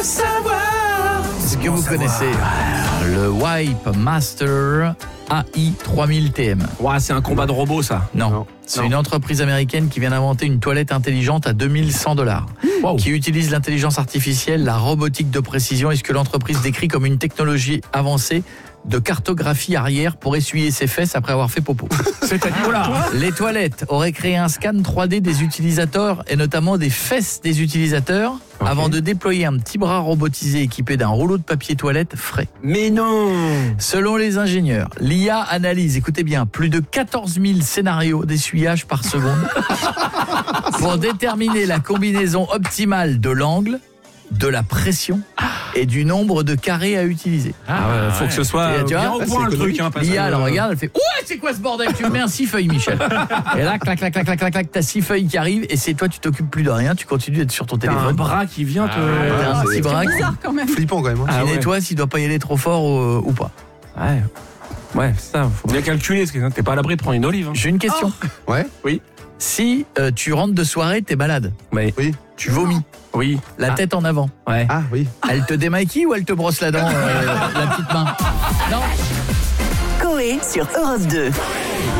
Est-ce que vous connaissez le Wipe Master AI 3000 TM? Ouais, c'est un combat de robots, ça. Non. C'est une entreprise américaine qui vient d'inventer une toilette intelligente à $2100, qui utilise l'intelligence artificielle, la robotique de précision et ce que l'entreprise décrit comme une technologie avancée de cartographie arrière pour essuyer ses fesses après avoir fait popo. Les toilettes auraient créé un scan 3D des utilisateurs et notamment des fesses des utilisateurs avant de déployer un petit bras robotisé équipé d'un rouleau de papier toilette frais. Mais non! Selon les ingénieurs, l'IA analyse, écoutez bien, plus de 14 000 scénarios d'essuyage par seconde pour déterminer la combinaison optimale de l'angle, de la pression et du nombre de carrés à utiliser. Faut que ce soit bien au point le truc. L'IA, elle regarde, elle fait « Ouais, c'est quoi ce bordel? Tu me mets un 6 feuilles, Michel. » Et là, clac, clac, clac, clac, clac, clac, t'as 6 feuilles qui arrivent et c'est toi, tu t'occupes plus de rien, tu continues d'être sur ton T'as téléphone. un bras qui vient te... T'as un petit bras qui bizarre quand même. Flippant quand même. qui nettoie s'il doit pas y aller trop fort ou pas. Ouais, ça, faut bien calculer, parce que t'es pas à l'abri de prendre une olive. J'ai une question. Ouais. Oui. Si tu rentres de soirée, t'es malade, Mais Oui. tu vomis, oui. la tête en avant, Ouais. Ah oui. elle te démaquille ou elle te brosse la dent, la petite main? Non. Coé sur Europe 2.